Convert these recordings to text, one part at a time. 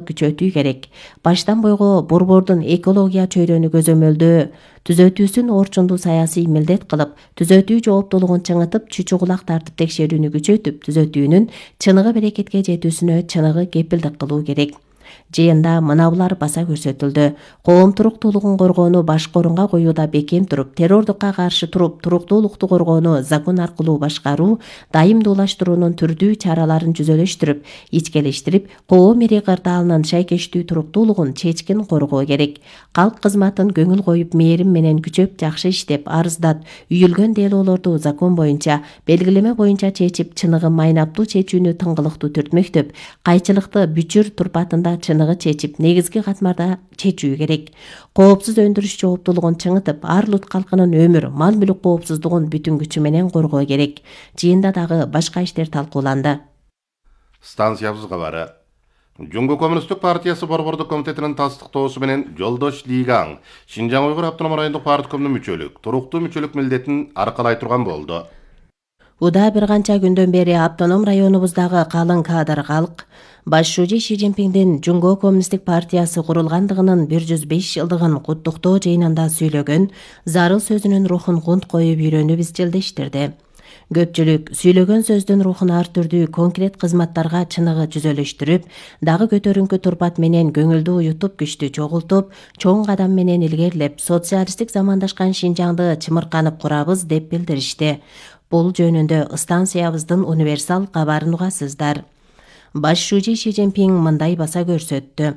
күчөтүү керек. Баштан бойго борбордун экология чөйрөнү көзөмөлдөө түзөтүүсүн орчундуу саясий милдет кылып, түзөтүү жооптуулугун чыңытып, чүчү кулак тартып текшерүүнү күчөтүп, түзөтүүнүн чыныгы берекетке жетүүсүнө чыныгы кепилдик кылуу керек. Жыйында мына булар баса көрсөтүлдү. Коом туруктуулугун коргоону башкы орунга коюуда бекем туруп, террордукка каршы туруп, туруктуулукту коргоону закон аркылуу башкаруу, дайымдуулаштыруунун түрдүү чараларын жүзөлөштүрүп, ичкелештирип, коом эри кырдаалынын шайкештүү туруктуулугун чечкин коргоо керек. Калк кызматын көңүл коюп, мээрим менен күчөп, жакшы иштеп, арыздат, үйүлгөн делоолорду закон боюнча, белгилеме боюнча чечип, чыныгы майнаптуу чечүүнү тыңгылыктуу түртмөктөп, кайчылыкты бүчүр турпатында чыныгы чечип, негизги катмарда чечүү керек. Коопсуз өндүрүш жооптуулугун чыңытып, ар улут калкынын өмүр, мал мүлүк коопсуздугун бүтүн күчү менен коргоо керек. Жыйында дагы башка иштер талкууланды. Станциябыз кабары. Жумгу Коммунисттик партиясы борбордук комитетинин тастыктоосу менен Жолдош Лигаң Шинжаң Уйгур автономдук райондук парткомдун мүчөлүк, туруктуу мүчөлүк милдетин аркалай турган болду. Уда бир канча күндөн бери автоном районубуздагы калың кадр калк Баш шужи Ши Цзиньпиндин Жумгу Коммунисттик партиясы курулгандыгынын 105 жылдыгын куттуктоо жыйынында сүйлөгөн зарыл сөзүнүн рухун гунт коюп үйрөнүп изчилдештирди. Көпчүлүк сүйлөгөн сөздүн рухун ар түрдүү конкрет кызматтарга чыныгы жүзөлөштүрүп, дагы көтөрүңкү турпат менен көңүлдү уютуп, күчтү чогултуп, чоң кадам менен илгерилеп, социалисттик замандашкан Шинжаңды чымырканып курабыз деп билдиришти. Бул жөнүндө станциябыздын универсал кабарын угасыздар. Баш шужи Ши Цзиньпин мындай баса көрсөттү.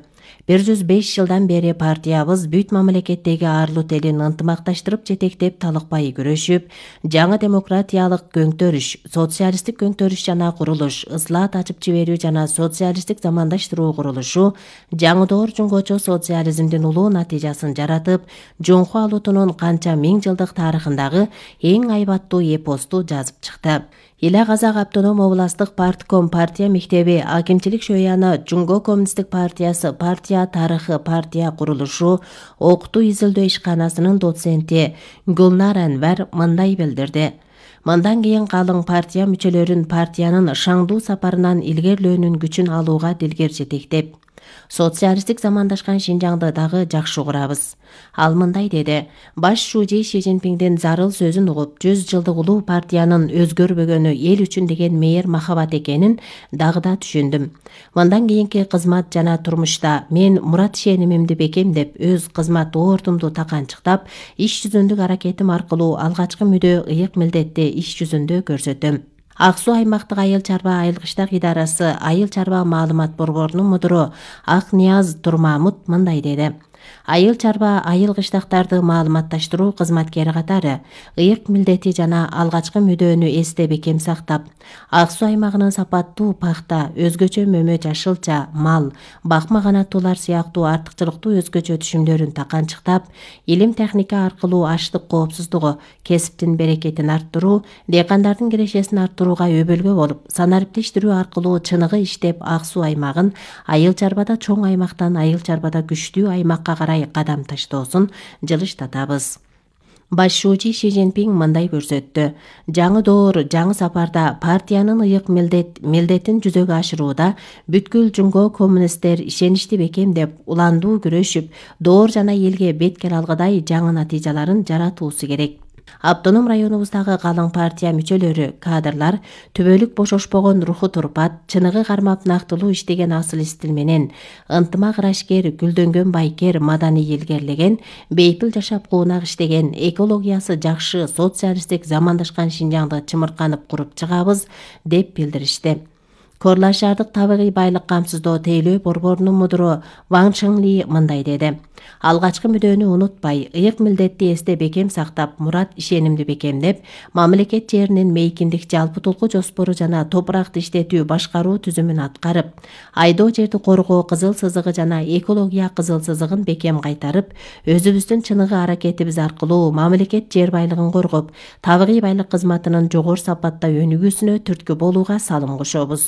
105 жылдан бери партиябыз бүт мамлекеттеги арлут элин ынтымакташтырып жетектеп талыкпай күрөшүп, жаңы демократиялык көңтөрүш, социалисттик көңтөрүш жана курулуш, ыслаат ачып жиберүү жана социалисттик замандаштыруу курулушу, жаңы доор жунгочу социализмдин улуу натыйжасын жаратып, Жоңху алутунун канча миң жылдык тарыхындагы эң айбаттуу эпосту жазып чыкты. Ила Казак автоном областык партком партия мектеби акимчилик шөяны Жумгу Коммунисттик партиясы партия тарыхы партия курулушу окутуу изилдөө ишканасынын доценти Гулнар Анвар мындай билдирди. Мындан кийин калың партия мүчөлөрүн партиянын шаңдуу сапарынан илгерилөөнүн күчүн алууга дилгер жетектеп, социалисттик замандашкан Шинжаңды дагы жакшы курабыз. Ал мындай деди: Баш шужи Ши Цзиньпиндин зарыл сөзүн угуп, 100 жылдык улуу партиянын өзгөрбөгөнү эл үчүн деген мээр махабат экенин дагы да түшүндүм. Мындан кийинки кызмат жана турмушта мен мурат ишенимимди бекемдеп, өз кызмат оортумду таканчыктап, иш жүзүндүк аракетим аркылуу алгачкы мүдө ыйык милдетти иш жүзүндө көрсөтөм. Ак Суу аймактык айыл чарба айылгыштак идарасы айыл чарба маалымат борборунун мудуру Ак Нияз Турмамут мындай деди: Айыл чарба айыл кыштактарды маалыматташтыруу кызматкери катары ыйык милдети жана алгачкы мүдөнү эсте бекем сактап, Ак Суу аймагынын сапаттуу пахта, өзгөчө мөмө жашылча, мал, бакма канаттуулар сыяктуу артыкчылыктуу өзгөчө түшүмдөрүн таканчыктап, илим техника аркылуу аштык коопсуздугу, кесиптин берекетин арттыруу, дыйкандардын кирешесин арттырууга өбөлгө болуп, санариптештирүү аркылуу чыныгы иштеп Ак Суу аймагын айыл чарбада чоң аймактан айыл чарбада күчтүү аймакка карай кадам таштоосун жылыштатабыз. Баш шужи Ши Цзиньпин мындай көрсөттү. Жаңы доор, жаңы сапарда партиянын ыйык милдетин жүзөгө ашырууда бүткүл Жумгу коммунисттер ишеничти бекемдеп, уландуу күрөшүп, доор жана элге беткер алгыдай жаңы натыйжаларын жаратуусу керек. Автоном районубуздагы калың партия мүчөлөрү, кадрлар түбөлүк бошошпогон руху турпат, чыныгы кармап нактылуу иштеген асыл стил менен, ынтымак ырашкер, гүлдөнгөн байкер, маданий илгерлеген, бейпил жашап куунак иштеген, экологиясы жакшы, социалисттик замандашкан Шинжаңды чымырканып куруп чыгабыз деп билдиришти. Корла шаардык табигый байлык камсыздоо тейлөө борборунун мудуру Ван Чыңли мындай деди: Алгачкы мүдөнү унутпай, ыйык милдетти эсте бекем сактап, мурат ишенимди бекемдеп, мамлекет жеринин мейкиндик жалпы тулку жоспору жана топуракты иштетүү башкаруу түзүмүн аткарып, айдоо жерди коргоо кызыл сызыгы жана экология кызыл сызыгын бекем кайтарып, өзүбүздүн чыныгы аракетибиз аркылуу мамлекет жер байлыгын коргоп, табигый байлык кызматынын жогору сапатта өнүгүүсүнө түрткү болууга салым кошобуз.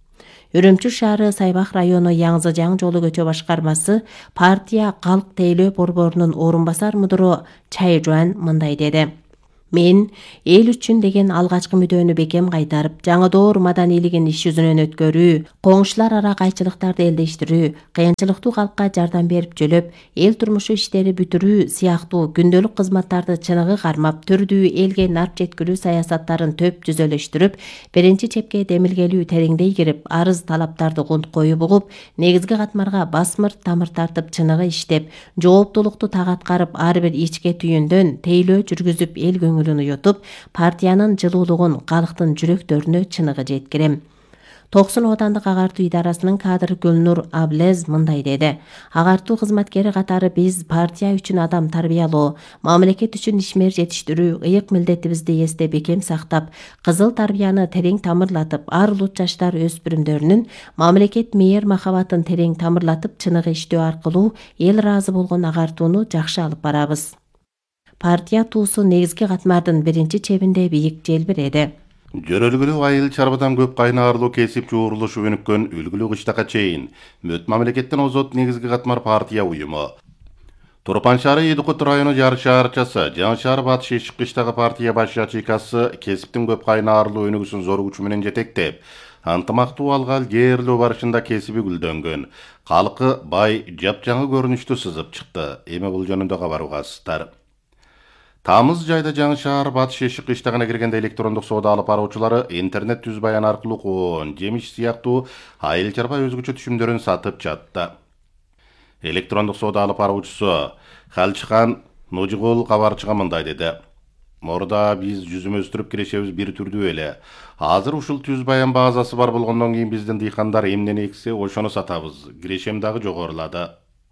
Үрүмчү шаары Сайбак району Яңзы жаң жолу көчө башкармасы партия калк тейлөө борборунун орун басар мудуру Чай Жуан мындай деди: Мен эл үчүн деген алгачкы мүдөнү бекем кайтарып, жаңы доор маданийлигин иш жүзүнөн өткөрүү, коңшулар ара кайчылыктарды элдештирүү, кыйынчылыктуу калкка жардам берип жөлөп, эл турмушу иштери бүтүрүү сыяктуу күндөлүк кызматтарды чыныгы кармап, түрдүү элге нарп жеткирүү саясаттарын төп жүзөлөштүрүп, биринчи чепке демилгелүү тереңдей кирип, арыз талаптарды кунт коюп угуп, негизги катмарга басмырт тамыр тартып чыныгы иштеп, жооптуулукту так аткарып, ар бир ичке түйүндөн тейлөө жүргүзүп, эл көңүлүн уютуп, партиянын жылуулугун калктын жүрөктөрүнө чыныгы жеткирем. Токсон Оодандык агартуу идарасынын кадры Гүлнур Аблез мындай деди. Агартуу кызматкери катары биз партия үчүн адам тарбиялоо, мамлекет үчүн ишмер жетиштирүү ыйык милдетибизди эсте бекем сактап, кызыл тарбияны терең тамырлатып, ар улут жаштар өспүрүмдөрүнүн мамлекет мээр махабатын терең тамырлатып, чыныгы иштөө аркылуу эл ыраазы болгон агартууну жакшы алып барабыз. Партия туусу негизги катмардын биринчи чебинде бийик желбиреди. Жөрөлгүлүү айыл чарбадан көп кайнаарлуу кесип жуурулушу өнүккөн үлгүлүү кыштакка чейин мөт мамлекеттен озот негизги катмар партия уюму. Турпан шаары Эдикут району Жар шаарчасы, Жаңы шаар Батыш Эшик кыштагы партия баш ячейкасы кесиптин көп кайнаарлуу өнүгүүсүн зор күчү менен жетектеп, ынтымактуу алгал кээрлөө барышында кесиби гүлдөнгөн. Калкы бай жапжаңы көрүнүштү сызып чыкты. Эми бул жөнүндө кабар угасыздар. Тамыз жайда Жаңы шаар Батыш Эшик кыштагына киргенде электрондук соода алып баруучулары интернет түз баян аркылуу коон, жемиш сыяктуу айыл чарба өзгөчө түшүмдөрүн сатып жатты. Электрондук соода алып баруучусу Халчыхан Ножигул кабарчыга мындай деди. Мурда биз жүзүм өстүрүп кирешебиз бир түрдүү эле. Азыр ушул түз баян базасы бар болгондон кийин биздин дыйкандар эмнени эксе, ошону сатабыз. Кирешем дагы жогорулады.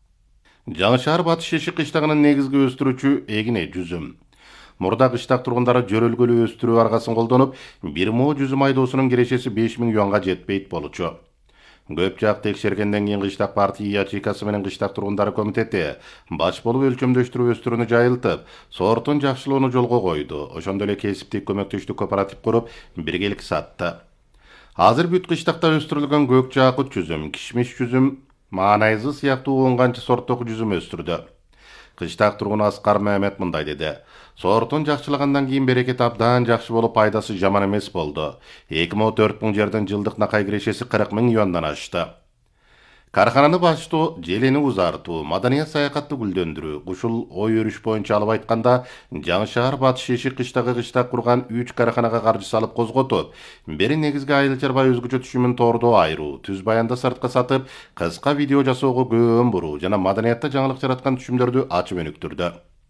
Жаңы шаар Батыш Эшик кыштагынын негизги өстүрүүчү эгине жүзүм. Мурда кыштак тургундары жөрөлгөлүү өстүрүү аргасын колдонуп, бир мо жүзүм айдоосунун кирешеси 5000 юанга жетпейт болчу. Көп жак текшергенден кийин кыштак партия ячейкасы менен кыштак тургундары комитети баш болуп өлчөмдөштүрүү өстүрүүнү жайылтып, сортун жакшылоону жолго койду. Ошондой эле кесиптик көмөктөштүк кооператив куруп, биргелик сатты. Азыр бүт кыштакта өстүрүлгөн көк жаакут жүзүм, кишмиш жүзүм, маанайзы сыяктуу 10 канча сорттогу жүзүм өстүрдү. Кыштак тургуну Аскар Мehmet мындай деди. Сортун жакшылагандан кийин берекет абдан жакшы болуп, пайдасы жаман эмес болду. 2,4 жерден жылдык накай кирешеси 40 000 юандан ашты. Кархананы баштоо, желени узартуу, маданият саякатты гүлдөндүрүү, ушул ой өрүш боюнча алып айтканда, Жаңы шаар Батыш Эшик кыштагы кыштак курган 3 карханага каржы салып козготуп, бери негизги айыл чарба өзгөчө түшүмүн тордо айыруу, түз баянды сыртка сатып, кыска видео жасоого көң буруу жана маданиятта жаңылык жараткан түшүмдөрдү ачып өнүктүрдү.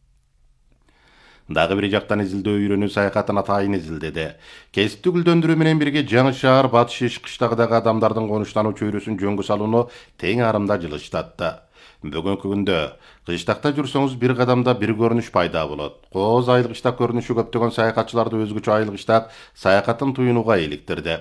Дагы бир жактан изилдөө үйрөнүү саякатын атайын изилдеди. Кесипти гүлдөндүрүү менен бирге Жаңы шаар Батыш Эшик кыштагыдагы адамдардын конуштануу чөйрөсүн жөнгө салууну тең арымда жылыштатты. Бүгүнкү күндө кыштакта жүрсөңүз бир кадамда бир көрүнүш пайда болот. Кооз айыл кыштак көрүнүшү көптөгөн саякатчыларды өзгөчө айыл кыштак саякатын туюнууга иликтирди.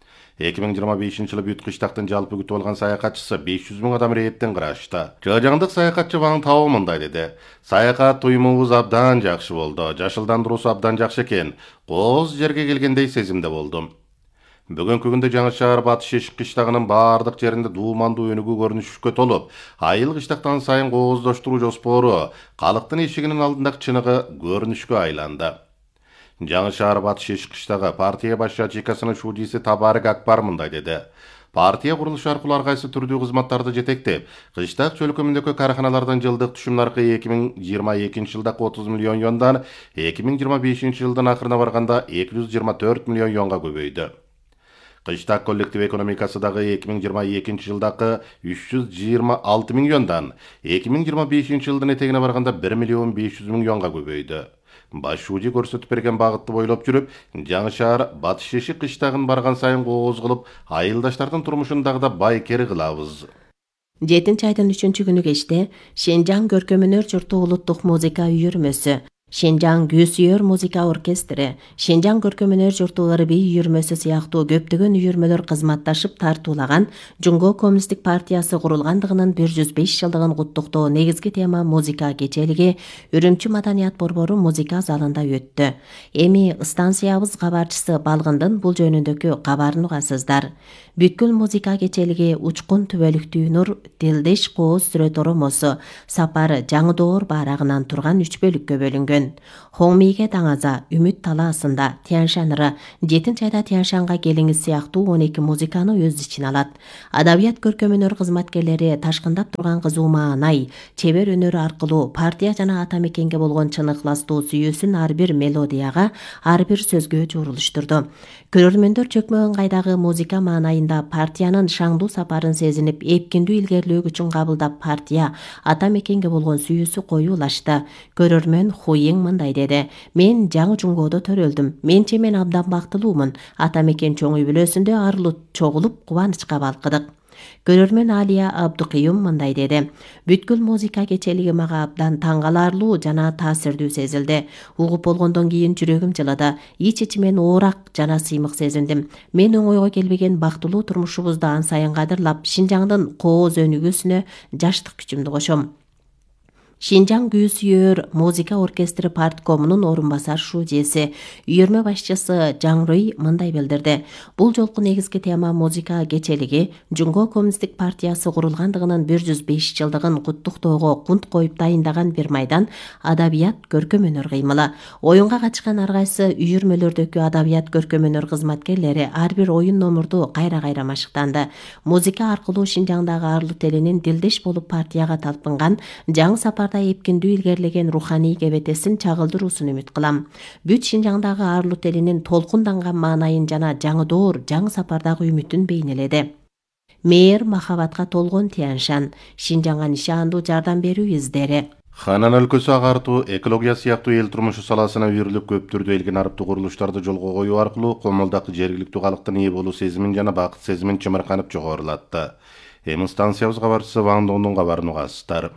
2025 жылы бүт кыштактын жалпы күтүп алган саякатчысы 500 000 адам рейдтен кырашты. Жыгажаңдык саякатчы Ваң Тао мындай деди. Саякат туюмубуз абдан жакшы болду. Жашылдандыруусу абдан жакшы экен. Кооз жерге келгендей сезимде болдум. Бүгүнкү күндө Жаңы шаар Батыш Эшик кыштагынын баардык жеринде дуумандуу өнүгүү көрүнүшкө толуп, айыл кыштактан сайын кооздоштуруу жоспору калктын эшигинин алдындагы чыныгы көрүнүшкө айланды. Жаңы шаар Батыш Эшик кыштагы партия баш ячейкасынын шуудиси Табарык Акбар мындай деди. Партия курулушу аркылуу ар кайсы түрдүү кызматтарды жетектеп, кыштак чөлкөмүндөгү карханалардын жылдык түшүм наркы 2022 жылдагы 30 миллион юандан 2025 жылдын акырына барганда 224 миллион юанга көбөйдү. Кыштак коллектив экономикасы дагы 2022 жылдагы 326 000 юандан 2025 жылдын этегине барганда 1 500 000 юанга көбөйдү. Баш шууди көрсөтүп берген багытты бойлоп жүрүп, Жаңы шаар Батыш Эшик кыштагын барган сайын кооз кылып, айылдаштардын турмушун дагы да байкери кылабыз. 7-айдын 3-күнү кечте Шенжаң көркөм-өнөр журту улуттук музыка үйүрмөсү, Шенжаң күүсүйөр музыка оркестри, Шенжаң көркөм-өнөр журту ырбий үйүрмөсү сыяктуу көптөгөн үйүрмөлөр кызматташып тартуулаган Жумго Коммунисттик партиясы курулгандыгынын 105 жылдыгын куттуктоо негизги тема музыка кечелиги Үрүмчү маданият борбору музыка залында өттү. Эми станциябыз кабарчысы Балгындын бул жөнүндөгү кабарын угасыздар. Бүткүл музыка кечелиги Учкун түбөлүктүү нур, Дилдеш кооз сүрөт оромосу, Сапары жаңы доор баарагынан турган 3 бөлүккө бөлүнгөн. көргөн. Хоңмейге таңаза, Үмүт талаасында, Тяншаныры, Жетинчи айда Тяншанга келиңиз сыяктуу 12 музыканы өз ичине алат. Адабият көркөм өнөр кызматкерлери ташкындап турган кызуу маанай, чебер өнөрү аркылуу партия жана ата мекенге болгон чын ыкластуу сүйүүсүн ар бир мелодияга, ар бир сөзгө жуурулуштурду. Көрөрмөндөр чөкмөгөн кайдагы музыка маанайында партиянын шаңдуу сапарын сезинип, эпкиндүү илгерилөө күчүн кабылдап партия, ата мекенге болгон сүйүүсү коюулашты. Көрөрмөн Хуйиң мындай деди: "Мен жаңы Жунгодо төрөлдүм. Менче мен абдан бактылуумун. Ата мекен чоң үй бүлөсүндө арылып чогулуп кубанычка балкыдык." Көрөрмөн Алия Абдукыюм мындай деди: "Бүткүл музыка кечелиги мага абдан таң каларлуу жана таасирдүү сезилди. Угуп болгондон кийин жүрөгүм жылады. Ич-ичимен оорак жана сыймык сезиндим. Мен оңойго келбеген бактылуу турмушубузду ан сайын кадырлап, Шинжаңдын кооз өнүгүүсүнө жаштык күчүмдү кошом." Шинжаң күү сүйөр музыка оркестри парткомунун орун басар шужеси, үйөрмө башчысы Жаңрый мындай билдирди: "Бул жолку негизги тема музыка кечелиги Жунго коммунисттик партиясы курулгандыгынын 105 жылдыгын куттуктоого кунт коюп дайындаган бир майдан адабият көркөм өнөр кыймылы. Оюнга катышкан ар кайсы үйөрмөлөрдөгү адабият көркөм өнөр кызматкерлери ар бир оюн номурду кайра машыктанды. Музыка аркылуу Шинжаңдагы арлы телинин дилдеш болуп партияга талпынган, жаңы сапарда эпкиндүү илгерилеген руханий кебетесин чагылдыруусун үмүт кылам. Бүт Шинжаңдагы арлы телинин толкунданган маанайын жана жаңы жаңы сапардагы үмүтүн бейнеледи. Мээр махабатка толгон Тяншан, Шинжаңга нишандуу жардам берүү издери. Ханан өлкөсү агартуу, экология сыяктуу эл турмушу саласына үйрүлүп көп түрдүү элген арыптуу курулуштарды жолго коюу аркылуу Комолдагы жергиликтүү калктын ээ болуу сезимин жана бакыт сезимин чымырканып жогорулатты. Эми станциябыз кабарчысы Ван Дондун кабарын угасыздар.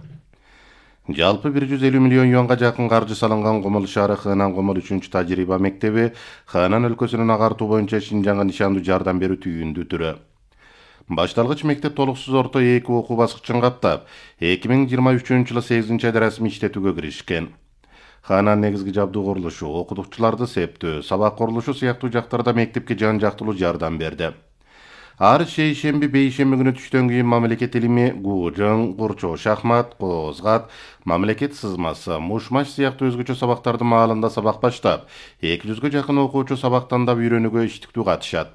Жалпы 150 миллион юанга жакын каржы салынган Комол шаары Хынан Комол 3-чү тажрыйба мектеби Ханан өлкөсүнүн агартуу боюнча Шинжаңга нишандуу жардам берүү түйүндүү түрү. Башталгыч мектеп толуксуз орто 2 окуу баскычын каптап, 2023-жылы 8 айда расмий иштетүүгө киришкен. Ханан негизги жабдуу курулушу, окутуучуларды септөө, сабак курулушу сыяктуу жактарда мектепке жан жактылуу жардам берди. Ар шейшемби, бейшемби күнү түштөн кийин мамлекет илими, гужың, курчоо шахмат, козгат, мамлекет сызмасы, мушмаш сыяктуу өзгөчө сабактарды маалында сабак баштап, 200гө жакын окуучу сабактанда үйрөнүүгө иштиктүү катышат.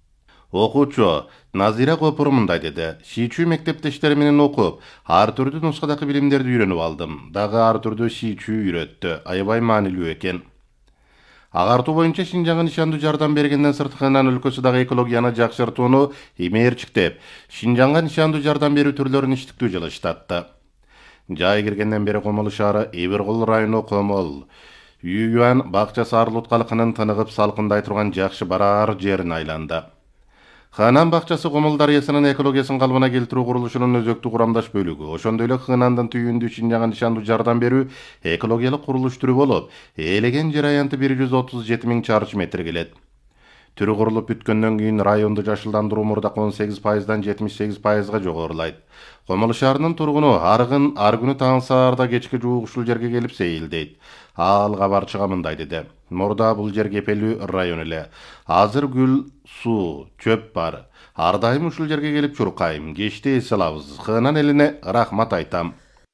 Окуучу Назира Копур мындай деди: "Шийчүү мектептештери менен окуп, ар түрдүү нускадагы билимдерди үйрөнүп алдым. Дагы ар түрдүү шийчүү үйрөттү. Аябай маанилүү экен." Агартуу боюнча Шинжаңга нишандуу жардам бергенден сырт Хынан өлкөсү дагы экологияны жакшыртууну имээрчиктеп, Шинжаңга нишандуу жардам берүү түрлөрүн иштиктүү жылыштатты. Жай киргенден бери Комол шаары Эбиркул району Комол Ююан бакчасы Арлут калкынын тыныгып салкындай турган жакшы бараар жерине айланды. Ханан бакчасы Комол дарыясынын экологиясын калыбына келтирүү курулушунун өзөктүү курамдаш бөлүгү. Ошондой эле Хынандын түйүндүү Шинжаңга нишандуу жардам берүү экологиялык курулуш түрү болуп, ээлеген жер аянты 137 000 чарчы метр келет. Түрү курулуп бүткөндөн кийин районду жашылдандыруу мурдак 18%дан 78%га жогорулайт. Комол шаарынын тургуну аргын ар күнү таң саарда кечки жуук ушул жерге келип сейилдейт. Ал кабарчыга мындай деди: "Мурда бул жер кепелүү район эле. Азыр гүл, суу, чөп бар. Ар дайым ушул жерге келип чуркайм. Кечте эс алабыз. Хынан элине рахмат айтам."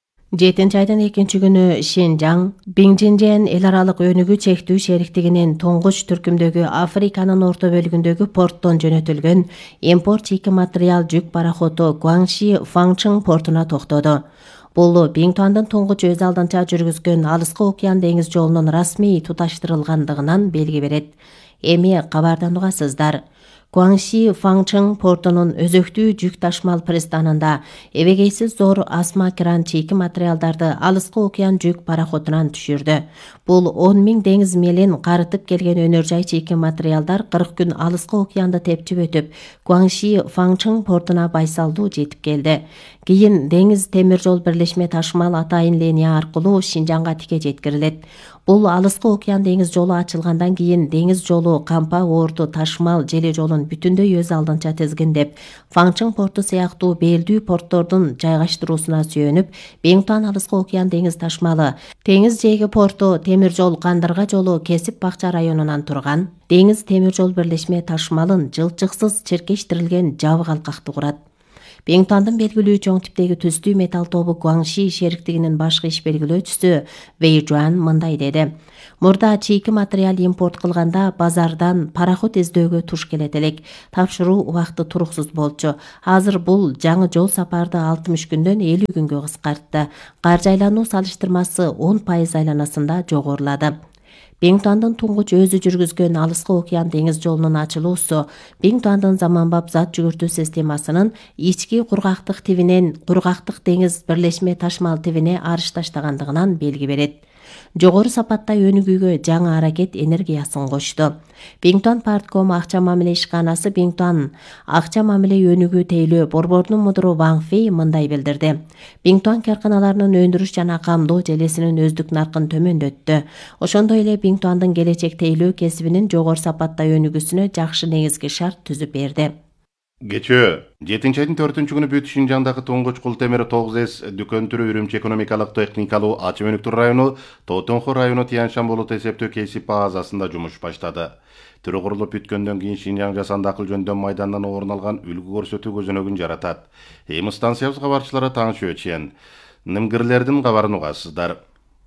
7 айдын 2 күнү Шинжаң, Биңжинжен эл аралык өнүгүү чектүү шериктигинин туңгуч түркүмдөгү Африканын орто бөлүгүндөгү порттон жөнөтүлгөн импорт чийки материал жүк пароходу Гуаңши Фаңчың портуна токтоду. Бул Биңтуандын туңгуч өз алдынча жүргүзгөн Алыскы океан деңиз жолунун расмий туташтырылгандыгынан белги берет. Эми кабардан угасыздар. Гуаңши Фаңчың портунун өзөктүү жүк ташмал пристанында эбегейсиз зор асма кран чийки материалдарды Алыскы океан жүк пароходунан түшүрдү. Бул 10 000 деңиз мелин карытып келген өнөр жай чийки материалдар 40 күн Алыскы океанды тепчип өтүп, Гуаңши Фаңчың портуна байсалдуу жетип келди. Кийин деңиз темир жол бирлешме ташмал атайын линия аркылуу Шинжаңга тике жеткирилет. Бул Алыскы океан деңиз жолу ачылгандан кийин деңиз жолу Кампа Орду ташмал желе жолун бүтүндөй өз алдынча тизгиндеп, Фаңчың порту сыяктуу белдүү порттордун жайгаштыруусуна сүйөнүп, Биңтуан Алыскы океан деңиз ташмалы, Теңиз жээги порту темир жол Кандырга жолу Кесип Бакча районунан турган деңиз темир жол бирлешме ташмалын жылчыксыз чиркештирилген жабык алкакты курат. Бингтуандын белгилүү чоң типтеги түстүү металл тобу Гуаңши шериктигинин башкы иш белгилөөчүсү Вэй Жуан мындай деди. Мурда чийки материал импорт кылганда базардан пароход издөөгө туш келет элек. Тапшыруу убакыты туруксуз болчу. Азыр бул жаңы жол сапарды 60 күндөн 50 күнгө кыскартты. Каржы айлануу салыштырмасы 10% айланасында жогорулады. Бингтуандын туңгуч өзү жүргүзгөн алыскы океан деңиз жолунун ачылуусу Бингтуандын заманбап зат жүгүртүү системасынын ички кургактык тибинен кургактык деңиз бирлешме ташмал тибине арыш таштагандыгынан белги берет. Жогору сапаттай өнүгүүгө жаңы аракет энергиясын кошту. Бингтуан партком акча мамиле ишканасы Бингтуан акча мамиле өнүгүү тейлөө борборунун мудуру Ван Фэй мындай билдирди. Бингтуан карканаларынын өндүрүш жана камдоо желесинин өздүк наркын төмөндөттү. Ошондой эле Бингтуандын келечек тейлөө кесибинин жогору сапаттай өнүгүүсүнө жакшы негизги шарт түзүп берди. Кечээ 7-айдын 4-күнү бүт Шинжаңдагы туңгуч кул темир 9С дүкөн түрү Үрүмчи экономикалык техникалуу Ачы Өнүктүр району, Тоотонхо району Тияншан болот эсептөө кесип базасында жумуш баштады. Түрү курулуп бүткөндөн кийин Шинжаң жасанды акыл жөндөм майданынан орун алган үлгү көрсөтүү көзөнөгүн жаратат. Эми станциябыз кабарчылары таңчы өчен нимгирлердин кабарын угасыздар.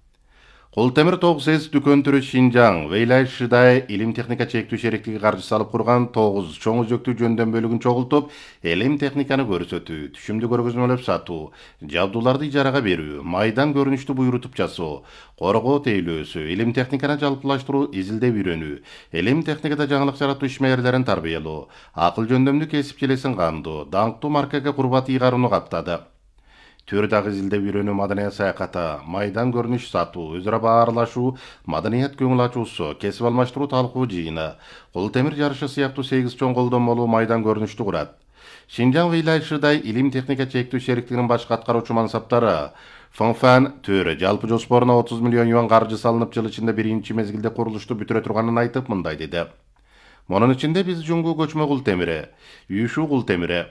Кул темир 9С дүкөн түрү Шинжаң Вэйлай Шидай илим техника чектүү шериктиги каржысы алып курган 9 чоң өзөктүү жөндөм бөлүгүн чогултуп, илим техниканы көрсөтүү, түшүмдү көргөзмөлөп сатуу, жабдууларды ижарага берүү, майдан көрүнүштү буйрутуп жасоо, коргоо тейлөөсү, илим техниканы жалпылаштыруу, изилдеп үйрөнүү, илим техникада жаңылык жаратуу ишмерлерин тарбиялоо, акыл жөндөмдүү кесип желесин камдоо, даңктуу маркага курбат ыйгарууну каптады. Төр дагы изилдеп үйрөнүү, маданият саякаты, майдан көрүнүш сатуу, өзара баарлашуу, маданият көңүл ачуусу, кесип алмаштыруу талкуу жыйыны, кул темир жарышы сыяктуу 8 чоң колдонмолуу майдан көрүнүштү курат. Шинжаң Вэйлай Шидай илим техника чектүү шериктигинин башкы аткаруучу мансаптары Фэнфэн Төрө жалпы жоспоруна 30 миллион юан каржы салынып, жыл ичинде биринчи мезгилде курулушту бүтүрө турганын айтып мындай деди. Мунун ичинде биз жуңгу көчмө кул темири, үйшүү кул темири,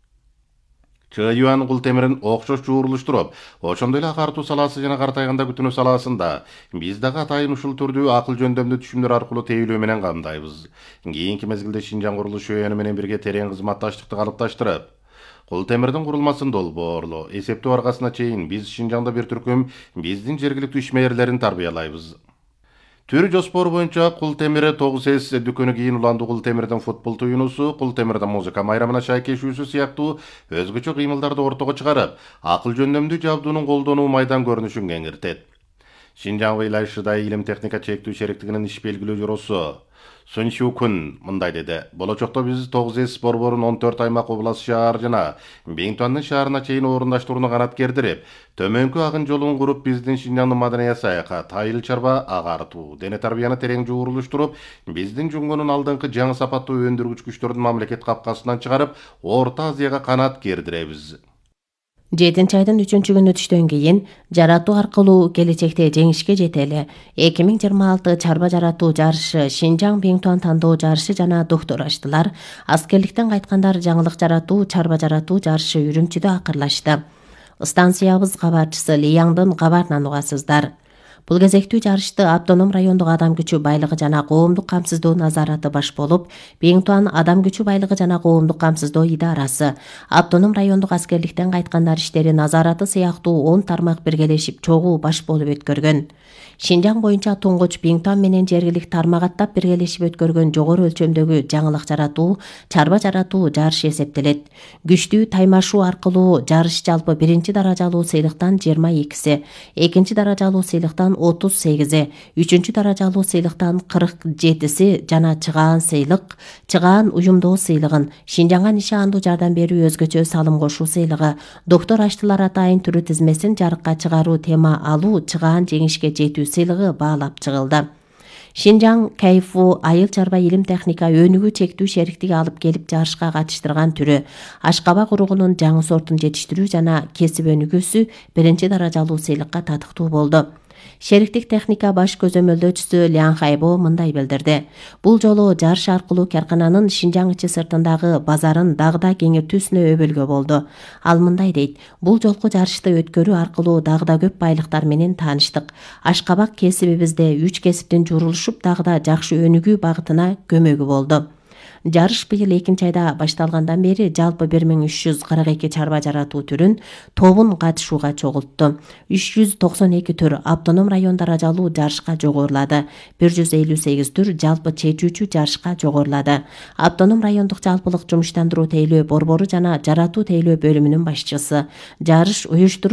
Чыюан кул темирин окшош жуурулуштуруп, ошондой эле агартуу салаасы жана картайганда күтүнүү салаасында биз дагы атайын ушул түрдүү акыл жөндөмдүү түшүмдөр аркылуу тейлөө менен камдайбыз. Кийинки мезгилде Шинжаң курулуш жүйөнү менен бирге терең кызматташтыкты калыпташтырып, кул темирдин курулмасын долбоорлоо, эсептөө аргасына чейин биз Шинжаңда бир түркүм биздин жергиликтүү ишмерлерин тарбиялайбыз. Төр жоспору боюнча кул темири 9С дүкөнү кийин уландуу кул темирдин футбол туюнусу, кул темирдин музыка майрамына шайкешүүсү сыяктуу өзгөчө кыймылдарды ортого чыгарып, акыл жөндөмдүү жабдуунун колдонуу майдан көрүнүшүн кеңиртет. Шинжаң Вэйлай Шидай илим техника чектүү шериктигинин иш белгилөө жоросу Сун Шукун мындай деди. Болочокто биз 9С борборун 14 аймак, област, шаар жана Бингтуандын шаарына чейин орундаштырууну канат кердирип, төмөнкү агын жолун куруп, биздин Шинжаңдын маданият саякат, айыл чарба агартуу, дене тарбияны терең жуурулуштуруп, биздин жуңгунун алдыңкы жаңы сапаттуу өндүргүч күчтөрүн мамлекет капкасынан чыгарып, Орто Азияга канат кердиребиз. 7-айдын 3-күнү түштөн кийин жаратуу аркылуу келечекте жеңишке жетели 2026 чарба жаратуу жарышы, Шинжаң Бингтуан тандоо жарышы жана доктораштылар, аскерликтен кайткандар жаңылык жаратуу, чарба жаратуу жарышы Үрүмчүдө акырлашты. Станциябыз кабарчысы Лияңдын кабарынан угасыздар. Бул кезектүү жарышты автоном райондук адам күчү байлыгы жана коомдук камсыздоо назараты баш болуп, Бингтуан адам күчү байлыгы жана коомдук камсыздоо идарасы, автоном райондук аскерликтен кайткандар иштери назараты сыяктуу 10 тармак биргелешип чогуу баш болуп өткөргөн. Шинжаң боюнча туңгуч Бингтуан менен жергилик тармагаттап биргелешип өткөргөн жогору өлчөмдөгү жаңылык жаратуу, чарба жаратуу жарышы эсептелет. Күчтүү таймашуу аркылуу жарыш жалпы 1-чи даражалуу сыйлыктан 22-си, 2-чи даражалуу сыйлыктан 38-и, 3-чү даражалуу сыйлыктан 47-си жана чыгаан сыйлык, чыгаан уюмдоо сыйлыгын, Шинжаңга нишандуу жардам берүү өзгөчө салым кошуу сыйлыгы, доктор аштылар атайын түрү тизмесин жарыкка чыгаруу тема алуу, чыгаан жеңишке жетүү сыйлыгы баалап чыгылды. Шинжаң Кайфу айыл чарба илим техника өнүгүү чектүү шериктиги алып келип жарышка катыштырган түрү Ашкабак уругунун жаңы сортун жетиштирүү жана кесип өнүгүүсү 1-чи даражалуу сыйлыкка татыктуу болду. Шериктик техника баш көзөмөлдөөчүсү Лян Хайбо мындай билдирди. Бул жолу жарыш аркылуу каркананын Шинжаң ичи сыртындагы базарын дагы да кеңиртүүсүнө өбөлгө болду. Ал мындай дейт: бул жолку жарышты өткөрүү аркылуу дагы да көп байлыктар менен тааныштык. Ашкабак кесибибизде 3 кесиптин журулушуп дагы да жакшы өнүгүү багытына көмөгү болду. Жарыш быйыл 2-айда башталгандан бери жалпы 1342 чарба жаратуу түрүн тобун катышууга чогултту. 392 түр автоном район даражалуу жарышка жогорулады. 158 түр жалпы чечүүчү жарышка жогорулады. Автоном райондук жалпылык жумуштандыруу тейлөө борбору жана жаратуу тейлөө бөлүмүнүн башчысы жарыш уюштуруу